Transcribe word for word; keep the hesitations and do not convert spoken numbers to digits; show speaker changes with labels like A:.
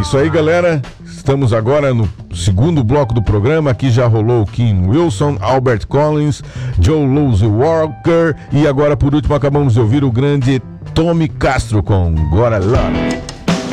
A: isso aí, galera. Estamos agora no segundo bloco do programa. Aqui já rolou Kim Wilson, Albert Collins, Joe Louis Walker e agora, por último, acabamos de ouvir o grande Tommy Castro com Got a Lot.